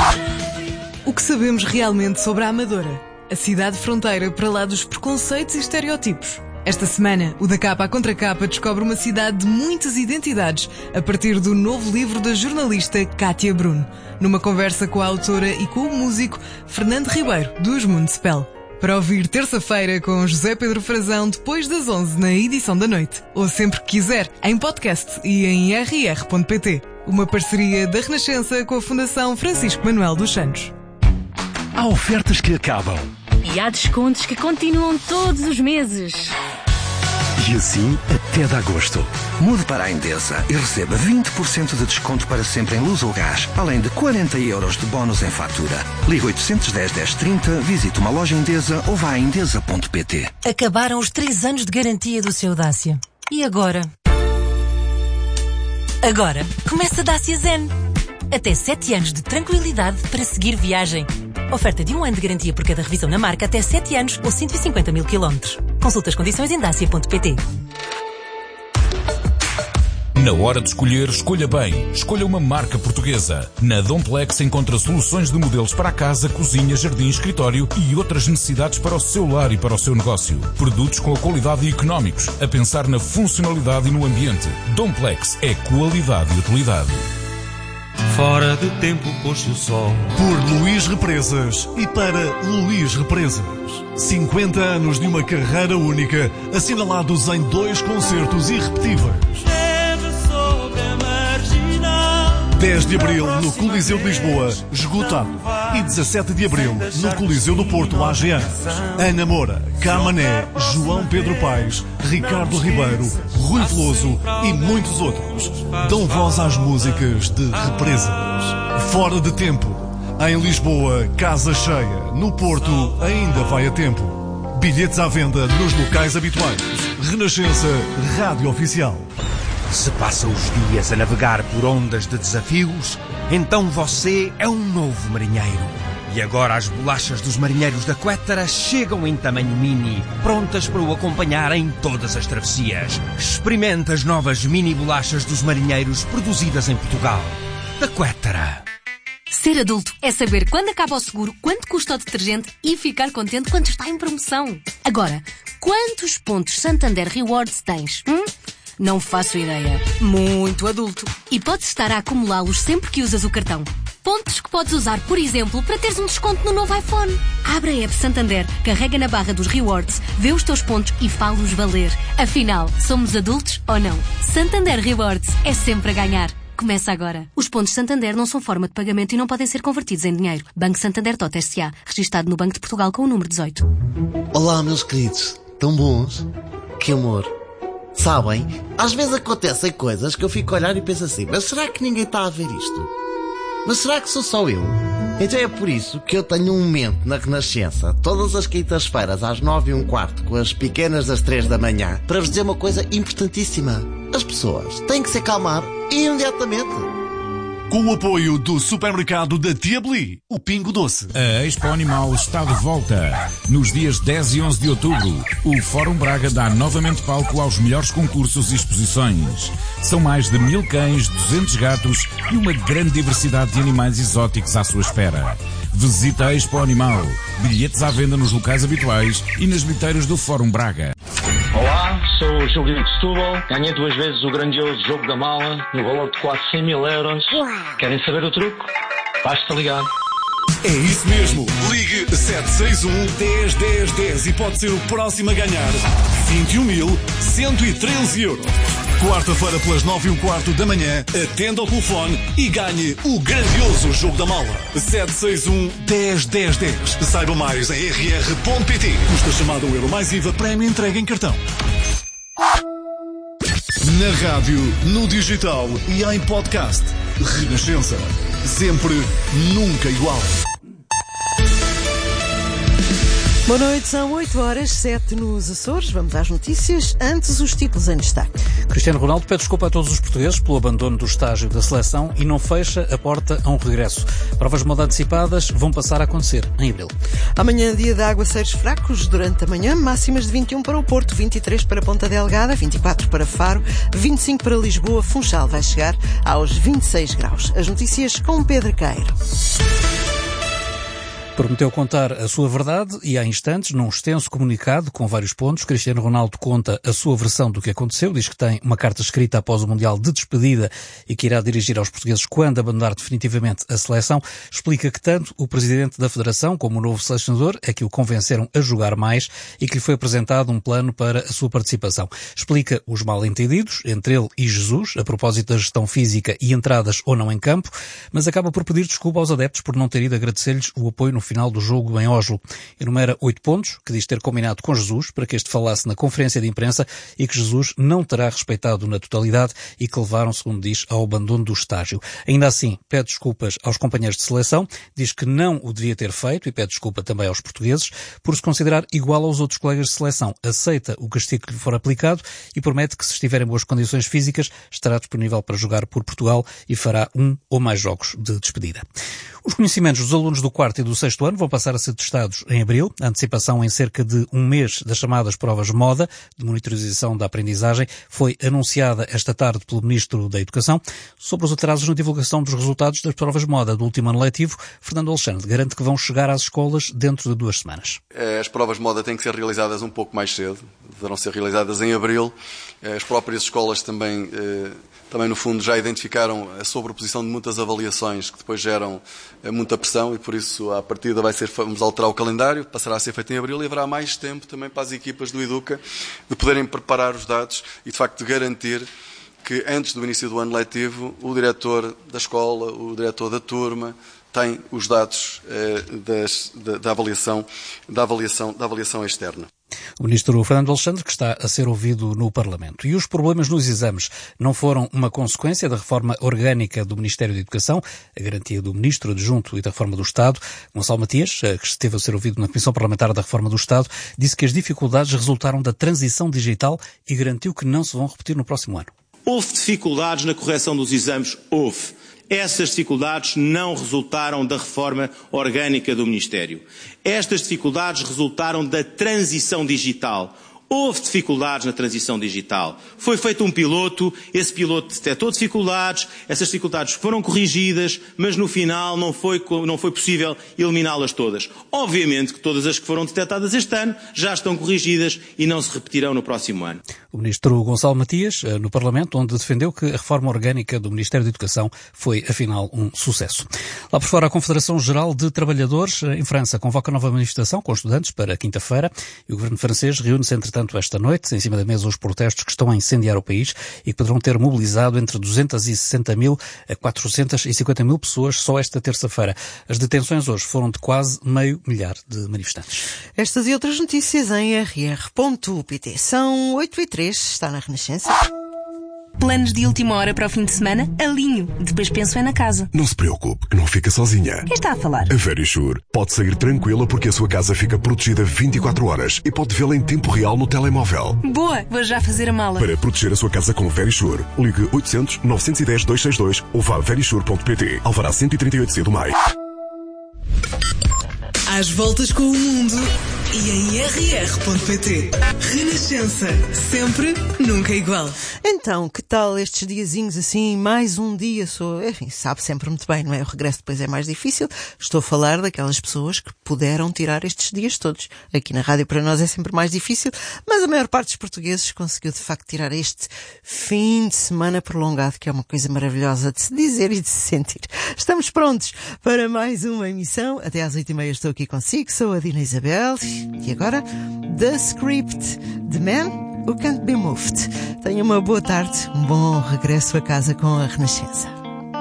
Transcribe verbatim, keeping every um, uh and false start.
O que sabemos realmente sobre a Amadora? A cidade fronteira para lá dos preconceitos e estereótipos. Esta semana, o Da Capa à Contra Capa descobre uma cidade de muitas identidades a partir do novo livro da jornalista Cátia Bruno, numa conversa com a autora e com o músico Fernando Ribeiro, dos Municipal. Para ouvir terça-feira com José Pedro Frazão depois das onze na edição da noite, ou sempre que quiser, em podcast e em r r ponto p t. Uma parceria da Renascença com a Fundação Francisco Manuel dos Santos. Há ofertas que acabam. E há descontos que continuam todos os meses. E assim até de agosto. Mude para a Endesa e receba vinte por cento de desconto para sempre em luz ou gás, além de quarenta euros de bónus em fatura. Ligue oitocentos e dez, dez trinta, visite uma loja Endesa ou vá a endesa ponto p t. Acabaram os três anos de garantia do seu Dacia. E agora? Agora começa Dacia Zen. Até sete anos de tranquilidade para seguir viagem. Oferta de um ano de garantia por cada revisão na marca até sete anos ou cento e cinquenta mil quilómetros. Consulta as condições em dacia ponto p t. Na hora de escolher, escolha bem. Escolha uma marca portuguesa. Na Domplex encontra soluções de modelos para a casa, cozinha, jardim, escritório e outras necessidades para o seu lar e para o seu negócio. Produtos com a qualidade e económicos, a pensar na funcionalidade e no ambiente. Domplex é qualidade e utilidade. Fora de tempo pôs-se o sol. Por Luís Represas e para Luís Represas. cinquenta anos de uma carreira única, assinalados em dois concertos irrepetíveis. dez de abril no Coliseu de Lisboa, esgotado. E dezassete de abril no Coliseu do Porto, Lajeado. Ana Moura, Camané, João Pedro Paes, Ricardo Ribeiro, Rui Veloso e muitos outros dão voz às músicas de Represas. Fora de tempo. Em Lisboa, casa cheia. No Porto, ainda vai a tempo. Bilhetes à venda nos locais habituais. Renascença, Rádio Oficial. Se passa os dias a navegar por ondas de desafios, então você é um novo marinheiro. E agora as bolachas dos marinheiros da Quettara chegam em tamanho mini, prontas para o acompanhar em todas as travessias. Experimente as novas mini bolachas dos marinheiros produzidas em Portugal. Da Quettara. Ser adulto é saber quando acaba o seguro, quanto custa o detergente e ficar contente quando está em promoção. Agora, quantos pontos Santander Rewards tens? Hum? Não faço ideia. Muito adulto. E podes estar a acumulá-los sempre que usas o cartão. Pontos que podes usar, por exemplo, para teres um desconto no novo iPhone. Abre a app Santander, carrega na barra dos rewards, vê os teus pontos e fá-los valer. Afinal, somos adultos ou não? Santander Rewards é sempre a ganhar. Começa agora. Os pontos Santander não são forma de pagamento e não podem ser convertidos em dinheiro. Banco Santander Tot S A, registado no Banco de Portugal com o número dezoito. Olá, meus queridos. Tão bons. Que amor. Sabem, às vezes acontecem coisas que eu fico a olhar e penso assim, mas será que ninguém está a ver isto? Mas será que sou só eu? Então é por isso que eu tenho um momento na Renascença, todas as quintas-feiras às nove e um quarto, com as pequenas das três da manhã, para vos dizer uma coisa importantíssima. As pessoas têm que se acalmar imediatamente. Com o apoio do supermercado da Tiabli, o Pingo Doce. A Expo Animal está de volta. Nos dias dez e onze de outubro, o Fórum Braga dá novamente palco aos melhores concursos e exposições. São mais de mil cães, duzentos gatos e uma grande diversidade de animais exóticos à sua espera. Visita a Expo Animal. Bilhetes à venda nos locais habituais e nas bilheteiras do Fórum Braga. Olá, sou o Gilguinho de Setúbal. Ganhei duas vezes o grandioso jogo da mala no valor de quase cem mil euros. Querem saber o truque? Basta ligar. É isso mesmo. Ligue sete seis um, dez, dez, dez e pode ser o próximo a ganhar vinte e um mil, cento e treze euros. Quarta-feira pelas nove e um quarto da manhã, atenda ao telefone e ganhe o grandioso jogo da mala. sete seis um, dez, dez, dez. Saiba mais em r r ponto p t. Custa chamada o Euro mais I V A, prémio entrega em cartão. Na rádio, no digital e em podcast. Renascença. Sempre, nunca igual. Boa noite, são oito horas, sete nos Açores. Vamos às notícias. Antes, os títulos em destaque. Cristiano Ronaldo pede desculpa a todos os portugueses pelo abandono do estágio da seleção e não fecha a porta a um regresso. Provas de moda antecipadas vão passar a acontecer em abril. Amanhã, dia de aguaceiros fracos durante a manhã, máximas de vinte e um para o Porto, vinte e três para Ponta Delgada, vinte e quatro para Faro, vinte e cinco para Lisboa. Funchal vai chegar aos vinte e seis graus. As notícias com Pedro Queiro. Prometeu contar a sua verdade e, há instantes, num extenso comunicado com vários pontos, Cristiano Ronaldo conta a sua versão do que aconteceu, diz que tem uma carta escrita após o Mundial de despedida e que irá dirigir aos portugueses quando abandonar definitivamente a seleção. Explica que tanto o presidente da Federação como o novo selecionador é que o convenceram a jogar mais e que lhe foi apresentado um plano para a sua participação. Explica os mal-entendidos entre ele e Jesus, a propósito da gestão física e entradas ou não em campo, mas acaba por pedir desculpa aos adeptos por não ter ido agradecer-lhes o apoio no final do jogo em Oslo. Enumera oito pontos que diz ter combinado com Jesus para que este falasse na conferência de imprensa e que Jesus não terá respeitado na totalidade e que levaram, segundo diz, ao abandono do estágio. Ainda assim, pede desculpas aos companheiros de seleção, diz que não o devia ter feito e pede desculpa também aos portugueses por se considerar igual aos outros colegas de seleção. Aceita o castigo que lhe for aplicado e promete que, se estiver em boas condições físicas, estará disponível para jogar por Portugal e fará um ou mais jogos de despedida. Os conhecimentos dos alunos do quarto e do sexto ano vão passar a ser testados em abril. A antecipação em cerca de um mês das chamadas provas MODA, de monitorização da aprendizagem, foi anunciada esta tarde pelo Ministro da Educação. Sobre os atrasos na divulgação dos resultados das provas MODA do último ano letivo, Fernando Alexandre garante que vão chegar às escolas dentro de duas semanas. As provas MODA têm que ser realizadas um pouco mais cedo, deverão ser realizadas em abril. As próprias escolas também, também no fundo, já identificaram a sobreposição de muitas avaliações que depois geram muita pressão e, por isso, à partida vai ser, vamos alterar o calendário, passará a ser feito em abril e haverá mais tempo também para as equipas do Educa de poderem preparar os dados e, de facto, de garantir que antes do início do ano letivo o diretor da escola, o diretor da turma, tem os dados eh, das, da, da, avaliação, da, avaliação, da avaliação externa. O ministro Fernando Alexandre, que está a ser ouvido no Parlamento. E os problemas nos exames não foram uma consequência da reforma orgânica do Ministério da Educação, a garantia do ministro adjunto e da reforma do Estado. Gonçalo Matias, que esteve a ser ouvido na Comissão Parlamentar da Reforma do Estado, disse que as dificuldades resultaram da transição digital e garantiu que não se vão repetir no próximo ano. Houve dificuldades na correção dos exames? Houve. Essas dificuldades não resultaram da reforma orgânica do Ministério. Estas dificuldades resultaram da transição digital. Houve dificuldades na transição digital. Foi feito um piloto, esse piloto detectou dificuldades, essas dificuldades foram corrigidas, mas no final não foi, não foi possível eliminá-las todas. Obviamente que todas as que foram detectadas este ano já estão corrigidas e não se repetirão no próximo ano. O ministro Gonçalo Matias, no Parlamento, onde defendeu que a reforma orgânica do Ministério da Educação foi, afinal, um sucesso. Lá por fora, a Confederação Geral de Trabalhadores, em França, convoca nova manifestação com estudantes para quinta-feira e o governo francês reúne-se, entretanto, esta noite, em cima da mesa, os protestos que estão a incendiar o país e que poderão ter mobilizado entre duzentas e sessenta mil a quatrocentas e cinquenta mil pessoas só esta terça-feira. As detenções hoje foram de quase meio milhar de manifestantes. Estas e outras notícias em r r ponto p t. São oito e três, está na Renascença. Planos de última hora para o fim de semana? Alinho. Depois penso é na casa. Não se preocupe, que não fica sozinha. Quem está a falar? A Verisure. Pode sair tranquila porque a sua casa fica protegida vinte e quatro horas e pode vê-la em tempo real no telemóvel. Boa! Vou já fazer a mala. Para proteger a sua casa com Verisure, ligue oitocentos, novecentos e dez, duzentos e sessenta e dois ou vá a verisure ponto p t. Alvará cento e trinta e oito C do Maio. Às voltas com o mundo e em r r ponto p t. Renascença. Sempre, nunca igual. Então, que tal estes diazinhos assim, mais um dia, sou, enfim, sabe sempre muito bem, não é? O regresso depois é mais difícil. Estou a falar daquelas pessoas que puderam tirar estes dias todos. Aqui na rádio para nós é sempre mais difícil, mas a maior parte dos portugueses conseguiu de facto tirar este fim de semana prolongado, que é uma coisa maravilhosa de se dizer e de se sentir. Estamos prontos para mais uma emissão. Até às oito e meia estou aqui consigo, sou a Dina Isabel. E agora, The Script, The Man Who Can't Be Moved. Tenha uma boa tarde, um bom regresso a casa com a Renascença.